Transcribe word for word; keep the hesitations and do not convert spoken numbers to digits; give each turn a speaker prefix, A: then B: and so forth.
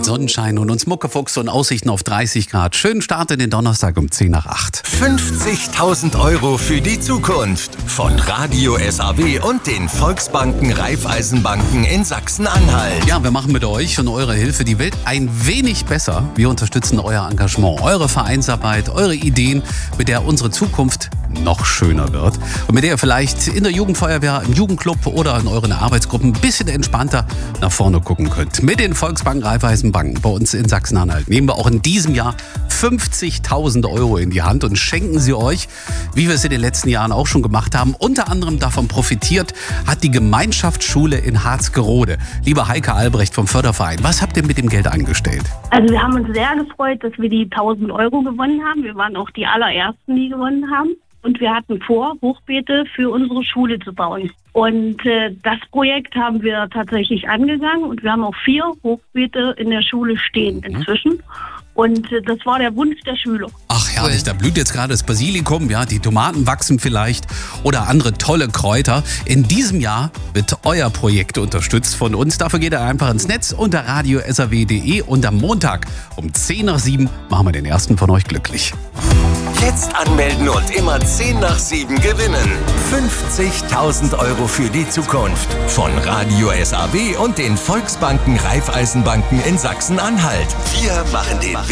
A: mit Sonnenschein und uns Muckefuchs und Aussichten auf dreißig Grad. Schönen Start in den Donnerstag um zehn nach acht.
B: fünfzigtausend Euro für die Zukunft von Radio S A W und den Volksbanken Raiffeisenbanken in Sachsen-Anhalt.
A: Ja, wir machen mit euch und eurer Hilfe die Welt ein wenig besser. Wir unterstützen euer Engagement, eure Vereinsarbeit, eure Ideen, mit der unsere Zukunft noch schöner wird und mit der ihr vielleicht in der Jugendfeuerwehr, im Jugendclub oder in euren Arbeitsgruppen ein bisschen entspannter nach vorne gucken könnt. Mit den Volksbanken Raiffeisenbanken bei uns in Sachsen-Anhalt nehmen wir auch in diesem Jahr fünfzigtausend Euro in die Hand und schenken sie euch, wie wir es in den letzten Jahren auch schon gemacht haben. Unter anderem davon profitiert hat die Gemeinschaftsschule in Harzgerode. Lieber Heike Albrecht vom Förderverein, was habt ihr mit dem Geld angestellt?
C: Also wir haben uns sehr gefreut, dass wir die tausend Euro gewonnen haben. Wir waren auch die allerersten, die gewonnen haben. Und wir hatten vor, Hochbeete für unsere Schule zu bauen. Und äh, das Projekt haben wir tatsächlich angegangen. Und wir haben auch vier Hochbeete in der Schule stehen inzwischen. Und äh, das war der Wunsch der Schüler.
A: Ach herrlich, da blüht jetzt gerade das Basilikum, ja, die Tomaten wachsen vielleicht oder andere tolle Kräuter. In diesem Jahr wird euer Projekt unterstützt von uns. Dafür geht ihr einfach ins Netz unter radio s a w punkt d e und am Montag um zehn nach sieben machen wir den ersten von euch glücklich.
B: Jetzt anmelden und immer zehn nach sieben gewinnen. fünfzigtausend Euro für die Zukunft von Radio S A W und den Volksbanken Raiffeisenbanken in Sachsen-Anhalt. Wir machen den